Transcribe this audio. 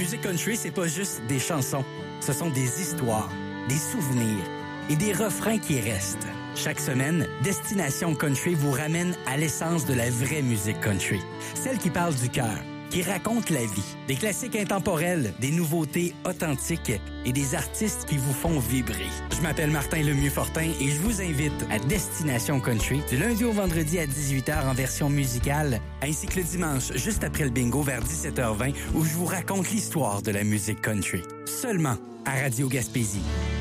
musique country, c'est pas juste des chansons. Ce sont des histoires, des souvenirs et des refrains qui restent. Chaque semaine, Destination Country vous ramène à l'essence de la vraie musique country. Celle qui parle du cœur, qui raconte la vie. Des classiques intemporels, des nouveautés authentiques et des artistes qui vous font vibrer. Je m'appelle Martin Lemieux-Fortin et je vous invite à Destination Country du lundi au vendredi à 18h en version musicale, ainsi que le dimanche juste après le bingo vers 17h20 où je vous raconte l'histoire de la musique country. Seulement à Radio Gaspésie.